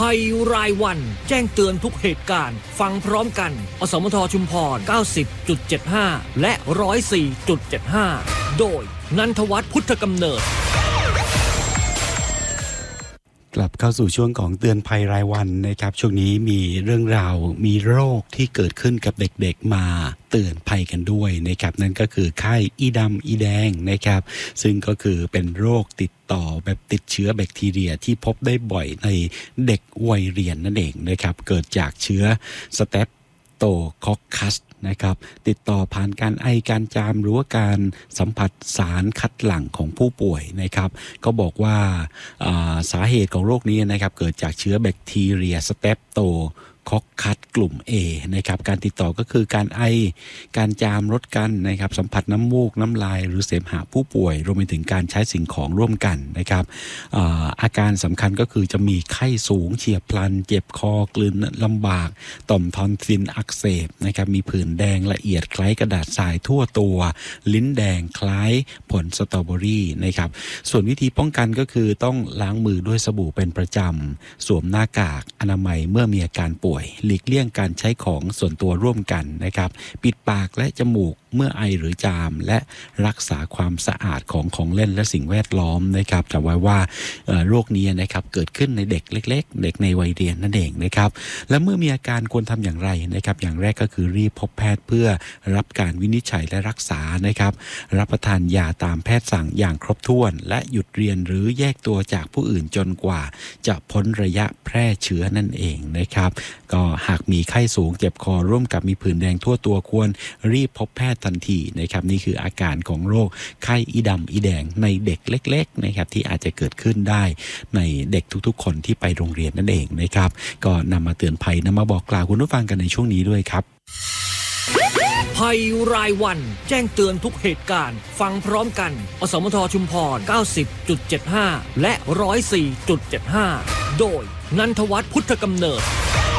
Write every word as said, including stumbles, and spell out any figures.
ภัยรายวันแจ้งเตือนทุกเหตุการณ์ฟังพร้อมกันอสมทชุมพร เก้าสิบจุดเจ็ดห้า และ หนึ่งร้อยสี่จุดเจ็ดห้า โดยนันทวัฒน์พุทธกำเนิดกลับเข้าสู่ช่วงของเตือนภัยรายวันนะครับช่วงนี้มีเรื่องราวมีโรคที่เกิดขึ้นกับเด็กๆมาเตือนภัยกันด้วยนะครับนั่นก็คือไข้อีดำอีแดงนะครับซึ่งก็คือเป็นโรคติดต่อแบบติดเชื้อแบคทีเรียที่พบได้บ่อยในเด็กวัยเรียนนั่นเองนะครับเกิดจากเชื้อสเตปโตคอคคัสนะครับติดต่อผ่านการไอการจามหรือว่าการสัมผัสสารคัดหลั่งของผู้ป่วยนะครับก็บอกว่าสาเหตุของโรคนี้นะครับเกิดจากเชื้อแบคทีเรียสเตปโตคอคคัสกลุ่ม A นะครับการติดต่อก็คือการไอการจามรดกันนะครับสัมผัสน้ำมูกน้ำลายหรือเสมหะผู้ป่วยรวมไปถึงการใช้สิ่งของร่วมกันนะครับอ่าอาการสำคัญก็คือจะมีไข้สูงเฉียบพลันเจ็บคอกลืนลำบากต่อมทอนซิลอักเสบนะครับมีผื่นแดงละเอียดคล้ายกระดาษทรายทั่วตัวลิ้นแดงคล้ายผลสตรอเบอรี่นะครับส่วนวิธีป้องกันก็คือต้องล้างมือด้วยสบู่เป็นประจำสวมหน้ากากอนามัยเมื่อมีอาการป่วยหลีกเลี่ยงการใช้ของส่วนตัวร่วมกันนะครับปิดปากและจมูกเมื่อไอหรือจามและรักษาความสะอาดของของเล่นและสิ่งแวดล้อมนะครับจำไว้ว่าโรคนี้นะครับเกิดขึ้นในเด็กเล็กๆเด็กในวัยเรียนนั่นเองนะครับและเมื่อมีอาการควรทำอย่างไรนะครับอย่างแรกก็คือรีบพบแพทย์เพื่อรับการวินิจฉัยและรักษานะครับรับประทานยาตามแพทย์สั่งอย่างครบถ้วนและหยุดเรียนหรือแยกตัวจากผู้อื่นจนกว่าจะพ้นระยะแพร่เชื้อนั่นเองนะครับก็หากมีไข้สูงเจ็บคอร่วมกับมีผื่นแดงทั่วตัวควรรีบพบแพทย์ทันทีนะครับนี่คืออาการของโรคไข้อีดำอีแดงในเด็กเล็กๆนะครับที่อาจจะเกิดขึ้นได้ในเด็กทุกๆคนที่ไปโรงเรียนนั่นเองนะครับก็นำมาเตือนภัยนำมาบอกกล่าวคุณผู้ฟังกันในช่วงนี้ด้วยครับภัยรายวันแจ้งเตือนทุกเหตุการณ์ฟังพร้อมกันอสมทชุมพร เก้าสิบจุดเจ็ดห้า และ หนึ่งร้อยสี่จุดเจ็ดห้า โดยนันทวัฒน์พุทธกำเนิด